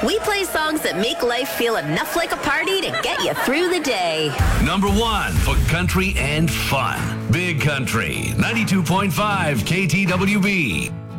We play songs that make life feel enough like a party to get you through the day. Number 1 for country and fun. Big Country, 92.5 KTWB.